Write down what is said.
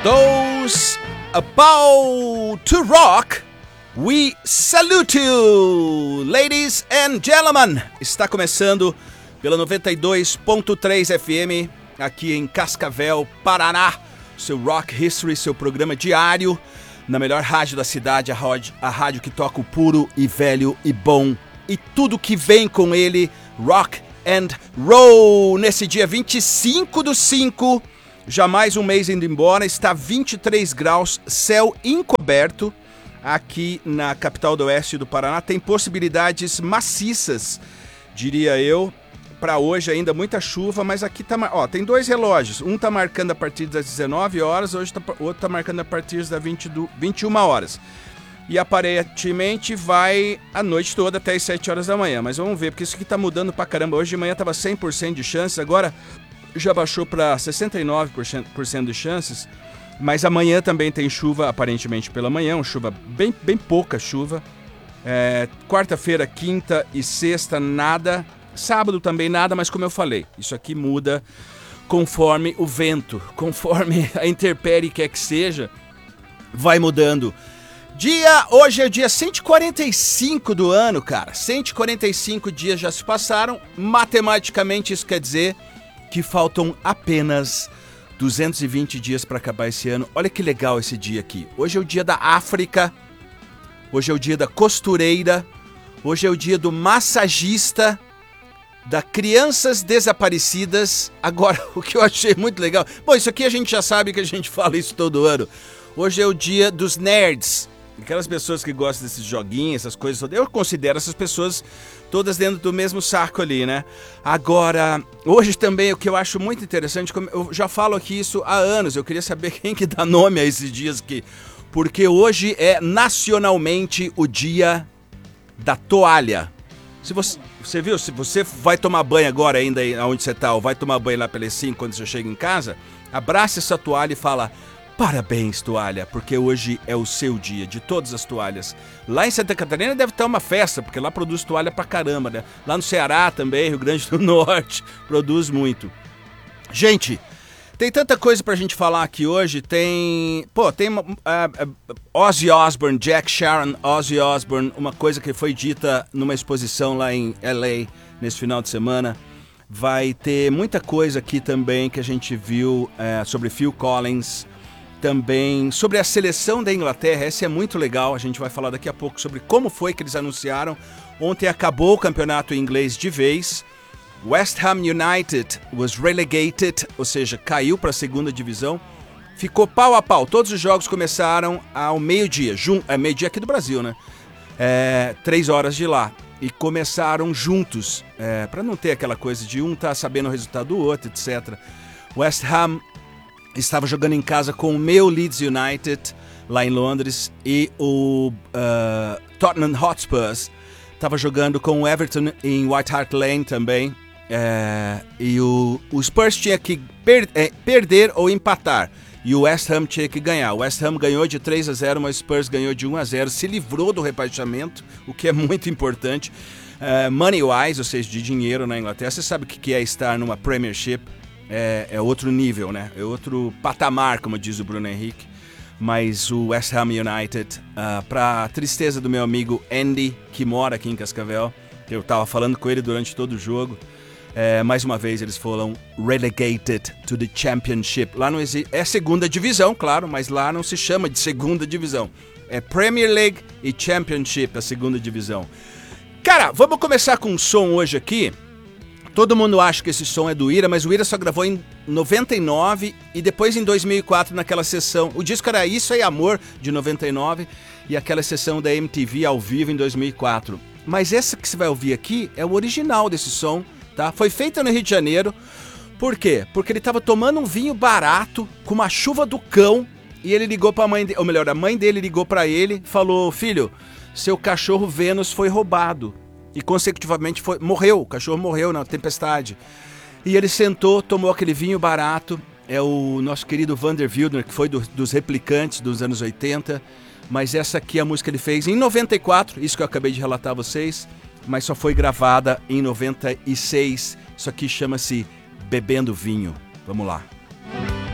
Those about to rock, we salute you, ladies and gentlemen. Está começando pela 92.3 FM, aqui em Cascavel, Paraná. Seu Rock History, seu programa diário, na melhor rádio da cidade, a rádio que toca o puro e velho e bom. E tudo que vem com ele, rock and roll. Nesse dia 25/5, já mais um mês indo embora, está 23 graus, céu encoberto. Aqui na capital do oeste do Paraná tem possibilidades maciças, diria eu, para hoje ainda muita chuva, mas aqui tá, tem dois relógios, um tá marcando a partir das 19 horas, o outro tá marcando a partir das 21 horas. E aparentemente vai a noite toda até as 7 horas da manhã, mas vamos ver, porque isso aqui tá mudando pra caramba. Hoje de manhã tava 100% de chances, agora já baixou para 69% de chances, mas amanhã também tem chuva, aparentemente pela manhã, chuva bem pouca chuva. Quarta-feira, quinta e sexta, nada. Sábado também nada, mas como eu falei, isso aqui muda conforme o vento, conforme a intempérie quer que seja, vai mudando. Hoje é o dia 145 do ano, cara. 145 dias já se passaram. Matematicamente isso quer dizer que faltam apenas 220 dias para acabar esse ano. Olha que legal esse dia aqui. Hoje é o dia da África, hoje é o dia da costureira, hoje é o dia do massagista, da crianças desaparecidas. Agora, o que eu achei muito legal... Bom, isso aqui a gente já sabe que a gente fala isso todo ano. Hoje é o dia dos nerds. Aquelas pessoas que gostam desses joguinhos, essas coisas. Eu considero essas pessoas todas dentro do mesmo saco ali, né? Agora, hoje também o que eu acho muito interessante... Eu já falo aqui isso há anos. Eu queria saber quem que dá nome a esses dias aqui. Porque hoje é nacionalmente o dia da toalha. Se você viu, se você vai tomar banho agora ainda onde você está, ou vai tomar banho lá pelas 5 quando você chega em casa, abraça essa toalha e fala: parabéns, toalha, porque hoje é o seu dia, de todas as toalhas. Lá em Santa Catarina deve ter uma festa, porque lá produz toalha pra caramba, né? Lá no Ceará também, Rio Grande do Norte, produz muito. Gente, tem tanta coisa pra gente falar aqui hoje. Tem Ozzy Osbourne, Jack Sharon, Ozzy Osbourne, uma coisa que foi dita numa exposição lá em LA nesse final de semana. Vai ter muita coisa aqui também que a gente viu sobre Phil Collins, também sobre a seleção da Inglaterra. Essa é muito legal, a gente vai falar daqui a pouco sobre como foi que eles anunciaram. Ontem acabou o campeonato inglês de vez. West Ham United was relegated, ou seja, caiu para a segunda divisão. Ficou pau a pau. Todos os jogos começaram ao meio-dia. Meio-dia aqui do Brasil, né? 3 horas de lá. E começaram juntos, para não ter aquela coisa de um tá sabendo o resultado do outro, etc. West Ham estava jogando em casa com o meu Leeds United, lá em Londres, e o Tottenham Hotspurs estava jogando com o Everton em White Hart Lane também. E o Spurs tinha que perder ou empatar, e o West Ham tinha que ganhar. O West Ham ganhou de 3-0, mas o Spurs ganhou de 1-0, se livrou do rebaixamento, o que é muito importante. Money-wise, ou seja, de dinheiro na Inglaterra, você sabe o que é estar numa Premiership, é outro nível, né? É outro patamar, como diz o Bruno Henrique. Mas o West Ham United, para tristeza do meu amigo Andy, que mora aqui em Cascavel, eu estava falando com ele durante todo o jogo, mais uma vez eles foram relegated to the Championship. Lá não existe, é segunda divisão, claro, mas lá não se chama de segunda divisão. É Premier League e Championship, a segunda divisão. Cara, vamos começar com um som hoje aqui. Todo mundo acha que esse som é do Ira, mas o Ira só gravou em 99 e depois em 2004 naquela sessão. O disco era Isso é Amor, de 99, e aquela sessão da MTV ao vivo em 2004. Mas essa que você vai ouvir aqui é o original desse som, tá? Foi feita no Rio de Janeiro. Por quê? Porque ele estava tomando um vinho barato, com uma chuva do cão, e ele ligou para a mãe dele, ou melhor, a mãe dele ligou para ele e falou: filho, seu cachorro Vênus foi roubado. E consecutivamente morreu, o cachorro morreu na tempestade. E ele sentou, tomou aquele vinho barato. É o nosso querido Vander Wildner, que foi dos Replicantes dos anos 80. Mas essa aqui é a música que ele fez em 94, isso que eu acabei de relatar a vocês. Mas só foi gravada em 96. Isso aqui chama-se Bebendo Vinho. Vamos lá.